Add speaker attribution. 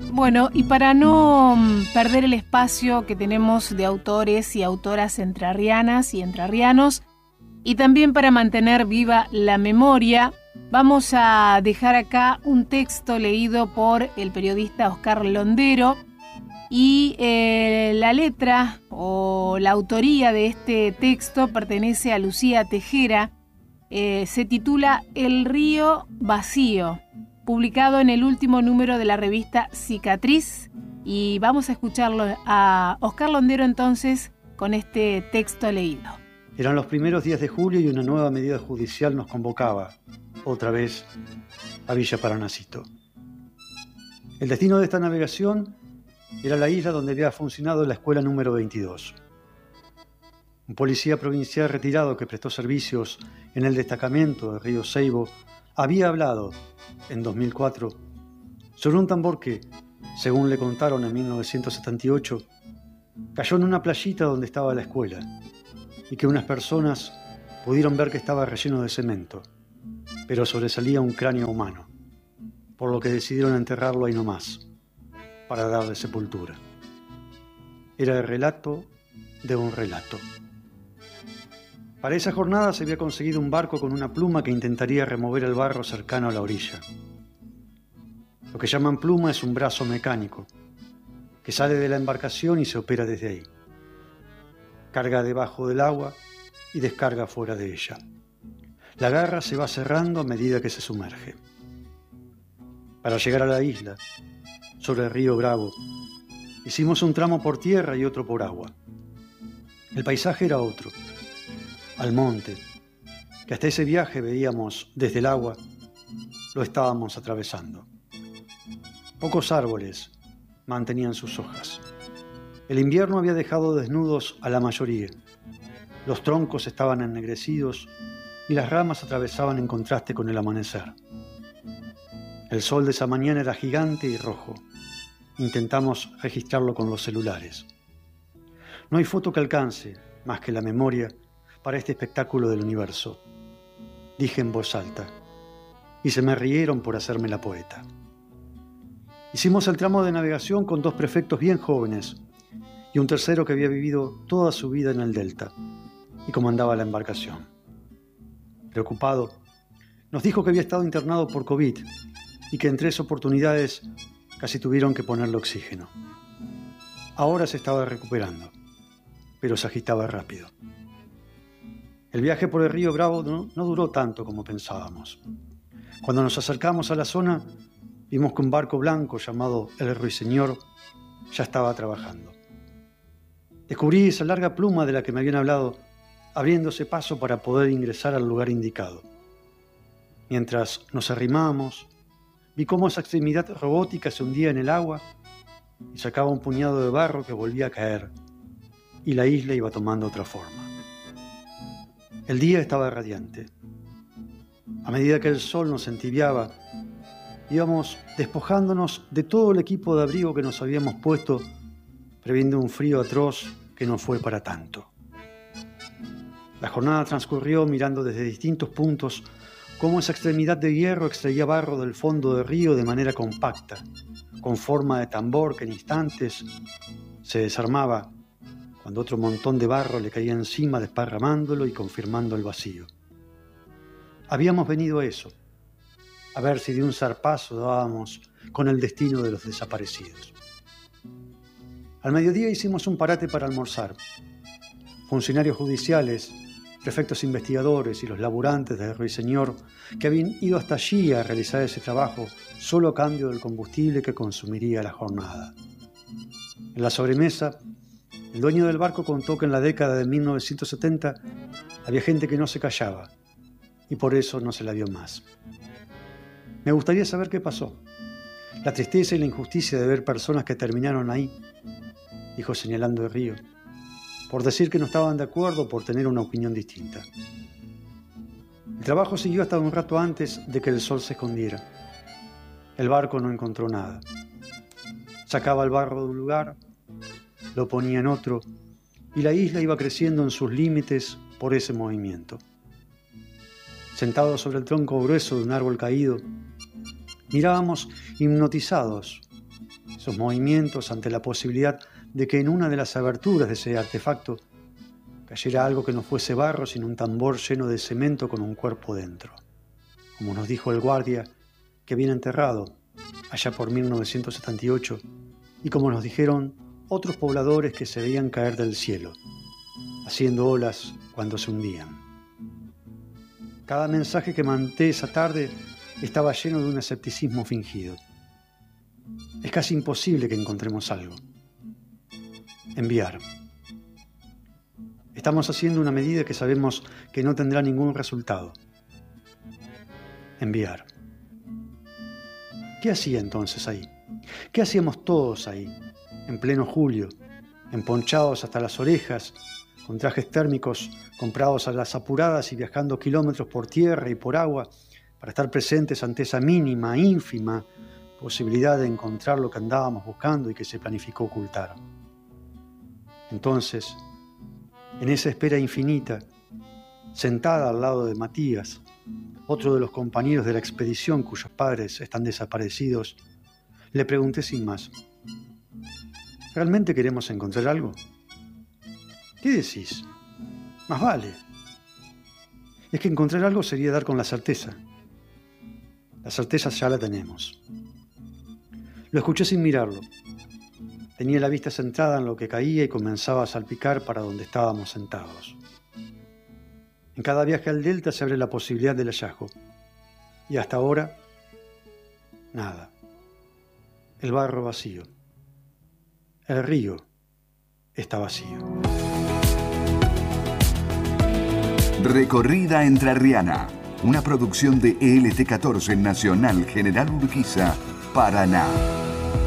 Speaker 1: Bueno, y para no perder el espacio que tenemos de autores y autoras entrerrianas y entrerrianos, y también para mantener viva la memoria, vamos a dejar acá un texto leído por el periodista Oscar Londero, y la letra o la autoría de este texto pertenece a Lucía Tejera. Se titula El río vacío, publicado en el último número de la revista Cicatriz, y vamos a escucharlo a Oscar Londero entonces con este texto leído.
Speaker 2: Eran los primeros días de julio y una nueva medida judicial nos convocaba, otra vez, a Villa Paranacito. El destino de esta navegación era la isla donde había funcionado la escuela número 22. Un policía provincial retirado que prestó servicios en el destacamento de Río Seibo había hablado, en 2004, sobre un tambor que, según le contaron en 1978, cayó en una playita donde estaba la escuela y que unas personas pudieron ver que estaba relleno de cemento, pero sobresalía un cráneo humano, por lo que decidieron enterrarlo ahí nomás, para darle sepultura. Era el relato de un relato. Para esa jornada se había conseguido un barco con una pluma que intentaría remover el barro cercano a la orilla. Lo que llaman pluma es un brazo mecánico que sale de la embarcación y se opera desde ahí. Carga debajo del agua y descarga fuera de ella. La garra se va cerrando a medida que se sumerge. Para llegar a la isla, sobre el río Bravo, hicimos un tramo por tierra y otro por agua. El paisaje era otro. Al monte, que hasta ese viaje veíamos desde el agua, lo estábamos atravesando. Pocos árboles mantenían sus hojas. El invierno había dejado desnudos a la mayoría. Los troncos estaban ennegrecidos y las ramas atravesaban en contraste con el amanecer. El sol de esa mañana era gigante y rojo. Intentamos registrarlo con los celulares. No hay foto que alcance, más que la memoria, para este espectáculo del universo, dije en voz alta, y se me rieron por hacerme la poeta. Hicimos el tramo de navegación con dos prefectos bien jóvenes y un tercero que había vivido toda su vida en el delta y comandaba la embarcación. Preocupado, nos dijo que había estado internado por COVID y que en 3 oportunidades casi tuvieron que ponerle oxígeno. Ahora se estaba recuperando, pero se agitaba rápido. El viaje por el río Bravo no duró tanto como pensábamos. Cuando nos acercamos a la zona, vimos que un barco blanco llamado El Ruiseñor ya estaba trabajando. Descubrí esa larga pluma de la que me habían hablado, abriéndose paso para poder ingresar al lugar indicado. Mientras nos arrimábamos, vi cómo esa extremidad robótica se hundía en el agua y sacaba un puñado de barro que volvía a caer, y la isla iba tomando otra forma. El día estaba radiante. A medida que el sol nos entibiaba, íbamos despojándonos de todo el equipo de abrigo que nos habíamos puesto, previendo un frío atroz que no fue para tanto. La jornada transcurrió mirando desde distintos puntos cómo esa extremidad de hierro extraía barro del fondo del río de manera compacta, con forma de tambor que en instantes se desarmaba cuando otro montón de barro le caía encima desparramándolo y confirmando el vacío. Habíamos venido a eso, a ver si de un zarpazo dábamos con el destino de los desaparecidos. Al mediodía hicimos un parate para almorzar. Funcionarios judiciales, prefectos investigadores y los laburantes del Ruiseñor que habían ido hasta allí a realizar ese trabajo solo a cambio del combustible que consumiría la jornada. En la sobremesa, el dueño del barco contó que en la década de 1970 había gente que no se callaba y por eso no se la vio más. Me gustaría saber qué pasó. La tristeza y la injusticia de ver personas que terminaron ahí, dijo señalando el río, por decir que no estaban de acuerdo o por tener una opinión distinta. El trabajo siguió hasta un rato antes de que el sol se escondiera. El barco no encontró nada. Sacaba el barro de un lugar, lo ponía en otro, y la isla iba creciendo en sus límites por ese movimiento. Sentados sobre el tronco grueso de un árbol caído, mirábamos hipnotizados Esos movimientos ante la posibilidad de que en una de las aberturas de ese artefacto cayera algo que no fuese barro, sino un tambor lleno de cemento con un cuerpo dentro. Como nos dijo el guardia que había enterrado allá por 1978, y como nos dijeron otros pobladores que se veían caer del cielo, haciendo olas cuando se hundían. Cada mensaje que mandé esa tarde estaba lleno de un escepticismo fingido. Es casi imposible que encontremos algo. Enviar. Estamos haciendo una medida que sabemos que no tendrá ningún resultado. Enviar. ¿Qué hacía entonces ahí? ¿Qué hacíamos todos ahí, en pleno julio, emponchados hasta las orejas, con trajes térmicos comprados a las apuradas y viajando kilómetros por tierra y por agua para estar presentes ante esa mínima, ínfima posibilidad de encontrar lo que andábamos buscando y que se planificó ocultar? Entonces, en esa espera infinita, sentada al lado de Matías, otro de los compañeros de la expedición cuyos padres están desaparecidos, le pregunté sin más: ¿realmente queremos encontrar algo? ¿Qué decís? Más vale. Es que encontrar algo sería dar con la certeza. La certeza ya la tenemos. Lo escuché sin mirarlo. Tenía la vista centrada en lo que caía y comenzaba a salpicar para donde estábamos sentados. En cada viaje al delta se abre la posibilidad del hallazgo. Y hasta ahora, nada. El barro vacío. El río está vacío.
Speaker 3: Recorrida Entrerriana, una producción de ELT14 Nacional General Urquiza, Paraná.